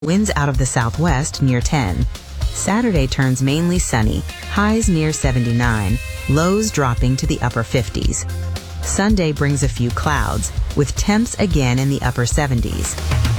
Winds out of the southwest near 10. Saturday turns mainly sunny, highs near 79, lows dropping to the upper 50s. Sunday brings a few clouds, with temps again in the upper 70s.